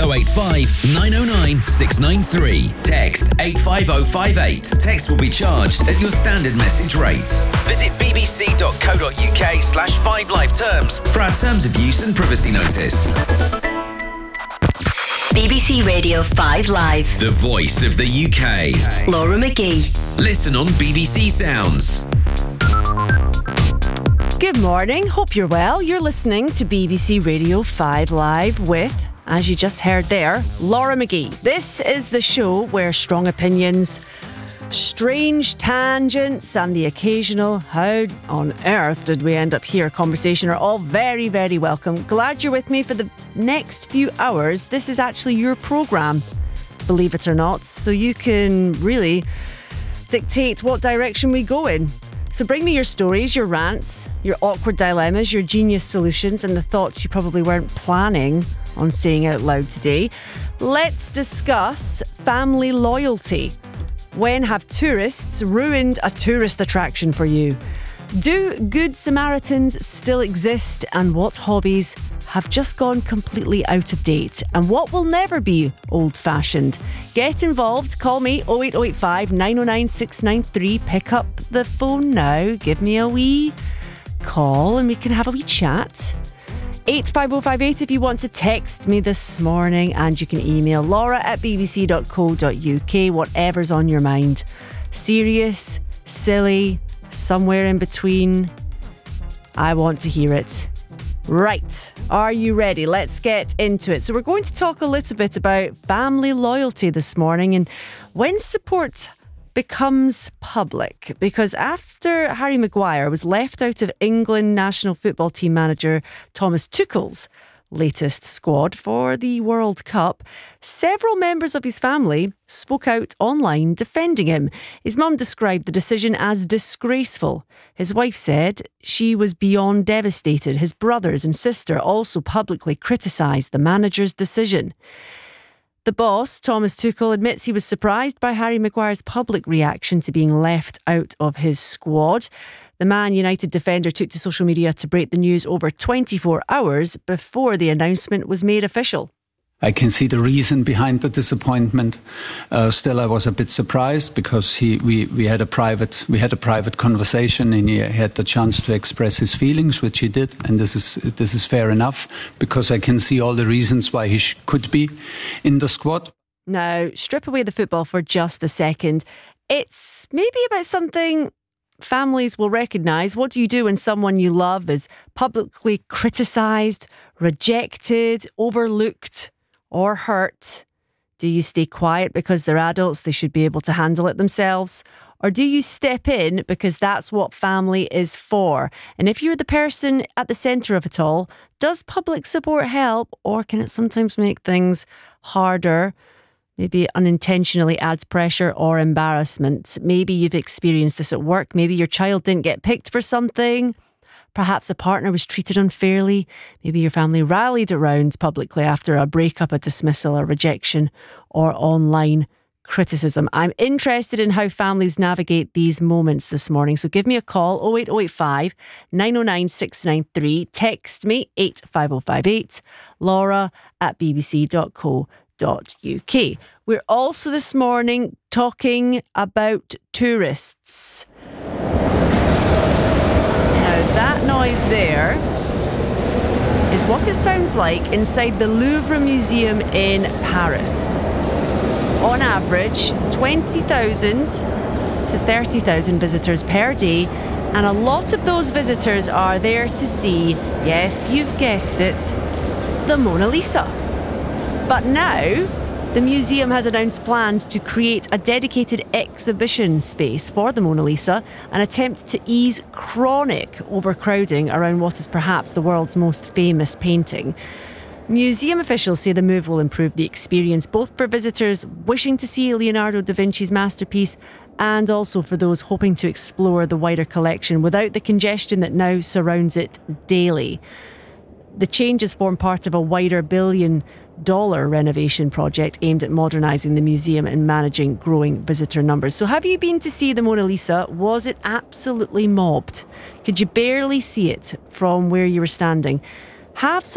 085 909 693. Text 85058. Text will be charged at your standard message rate. Visit bbc.co.uk/5live terms for our terms of use and privacy notice. BBC Radio 5 Live. The voice of the UK. Laura McGee. Listen on BBC Sounds. Good morning, hope you're well. You're listening to BBC Radio 5 Live with, as you just heard there, Laura McGee. This is the show where strong opinions, strange tangents and the occasional how on earth did we end up here conversation are all very, very welcome. Glad you're with me for the next few hours. This is actually your programme, believe it or not, so you can really dictate what direction we go in. So bring me your stories, your rants, your awkward dilemmas, your genius solutions and the thoughts you probably weren't planning on saying out loud today. Let's discuss family loyalty. When have tourists ruined a tourist attraction for you? Do Good Samaritans still exist? And what hobbies have just gone completely out of date? And what will never be old-fashioned? Get involved. Call me 08085 909 693. Pick up the phone now. Give me a wee call and we can have a wee chat. 85058 if you want to text me this morning, and you can email laura@bbc.co.uk, whatever's on your mind. Serious, silly, somewhere in between. I want to hear it. Right, are you ready? Let's get into it. So we're going to talk a little bit about family loyalty this morning and when support becomes public, because after Harry Maguire was left out of England national football team manager Thomas Tuchel's latest squad for the World Cup, several members of his family spoke out online defending him. His mum described the decision as disgraceful. His wife said she was beyond devastated. His brothers and sister also publicly criticised the manager's decision. The boss, Thomas Tuchel, admits he was surprised by Harry Maguire's public reaction to being left out of his squad. The Man United defender took to social media to break the news over 24 hours before the announcement was made official. I can see the reason behind the disappointment. Still, I was a bit surprised because we had a private conversation and he had the chance to express his feelings, which he did, and this is fair enough because I can see all the reasons why he could be in the squad. Now, strip away the football for just a second. It's maybe about something families will recognise. What do you do when someone you love is publicly criticised, rejected, overlooked, or hurt? Do you stay quiet because they're adults, they should be able to handle it themselves? Or do you step in because that's what family is for? And if you're the person at the centre of it all, does public support help, or can it sometimes make things harder? Maybe it unintentionally adds pressure or embarrassment. Maybe you've experienced this at work. Maybe your child didn't get picked for something. Perhaps a partner was treated unfairly. Maybe your family rallied around publicly after a breakup, a dismissal, a rejection, or online criticism. I'm interested in how families navigate these moments this morning. So give me a call, 08085 909 693. Text me, 85058, laura@bbc.co.uk. We're also this morning talking about tourists. That noise there is what it sounds like inside the Louvre Museum in Paris. On average, 20,000 to 30,000 visitors per day, and a lot of those visitors are there to see, yes, you've guessed it, the Mona Lisa. But now, the museum has announced plans to create a dedicated exhibition space for the Mona Lisa, an attempt to ease chronic overcrowding around what is perhaps the world's most famous painting. Museum officials say the move will improve the experience both for visitors wishing to see Leonardo da Vinci's masterpiece and also for those hoping to explore the wider collection without the congestion that now surrounds it daily. The changes form part of a wider billion-dollar renovation project aimed at modernising the museum and managing growing visitor numbers. So have you been to see the Mona Lisa? Was it absolutely mobbed? Could you barely see it from where you were standing? Have